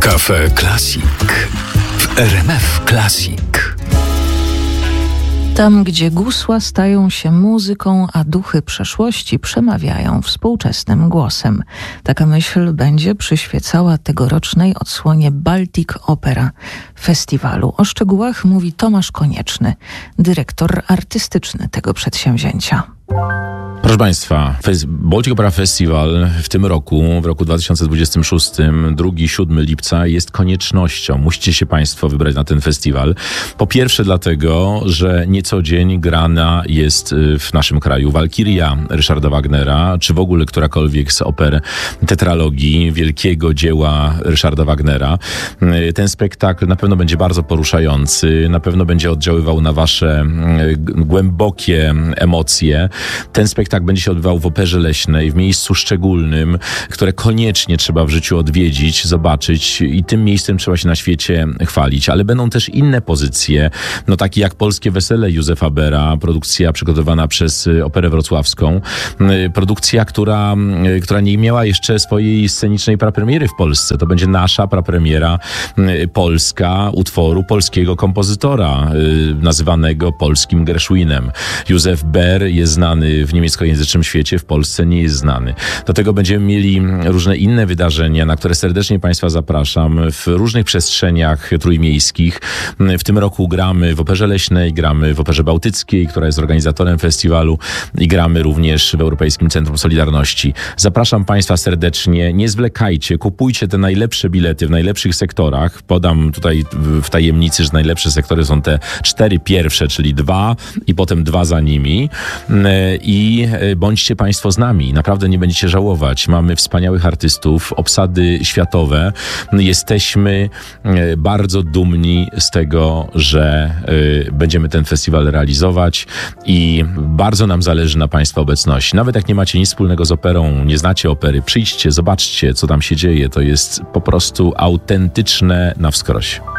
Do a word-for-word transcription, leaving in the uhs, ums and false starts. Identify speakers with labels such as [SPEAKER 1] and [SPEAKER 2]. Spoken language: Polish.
[SPEAKER 1] Cafe Classic w R M F Classic.
[SPEAKER 2] Tam, gdzie gusła stają się muzyką, a duchy przeszłości przemawiają współczesnym głosem. Taka myśl będzie przyświecała tegorocznej odsłonie Baltic Opera Festiwalu. O szczegółach mówi Tomasz Konieczny, dyrektor artystyczny tego przedsięwzięcia.
[SPEAKER 3] Proszę Państwa, Baltic Opera Festival w tym roku, w roku dwa tysiące dwudziestym szóstym, drugiego siódmego lipca jest koniecznością. Musicie się Państwo wybrać na ten festiwal. Po pierwsze dlatego, że nie co dzień grana jest w naszym kraju Walkiria Ryszarda Wagnera, czy w ogóle którakolwiek z oper tetralogii wielkiego dzieła Ryszarda Wagnera. Ten spektakl na pewno będzie bardzo poruszający, na pewno będzie oddziaływał na Wasze głębokie emocje. Ten spektakl będzie się odbywał w Operze Leśnej, w miejscu szczególnym, które koniecznie trzeba w życiu odwiedzić, zobaczyć i tym miejscem trzeba się na świecie chwalić. Ale będą też inne pozycje, no takie jak Polskie Wesele Józefa Bera, produkcja przygotowana przez Operę Wrocławską, produkcja, która, która nie miała jeszcze swojej scenicznej prapremiery w Polsce. To będzie nasza prapremiera polska utworu polskiego kompozytora, nazywanego polskim Gershwinem. Józef Ber jest znany w niemieckojęzycznym świecie, w Polsce nie jest znany. Do tego będziemy mieli różne inne wydarzenia, na które serdecznie Państwa zapraszam w różnych przestrzeniach trójmiejskich. W tym roku gramy w Operze Leśnej, gramy w Operze Bałtyckiej, która jest organizatorem festiwalu, i gramy również w Europejskim Centrum Solidarności. Zapraszam Państwa serdecznie, nie zwlekajcie, kupujcie te najlepsze bilety w najlepszych sektorach. Podam tutaj w tajemnicy, że najlepsze sektory są te cztery pierwsze, czyli dwa i potem dwa za nimi. I bądźcie Państwo z nami. Naprawdę nie będziecie żałować. Mamy wspaniałych artystów, obsady światowe. Jesteśmy bardzo dumni z tego, że będziemy ten festiwal realizować i bardzo nam zależy na Państwa obecności. Nawet jak nie macie nic wspólnego z operą, nie znacie opery, przyjdźcie, zobaczcie, co tam się dzieje. To jest po prostu autentyczne na wskroś.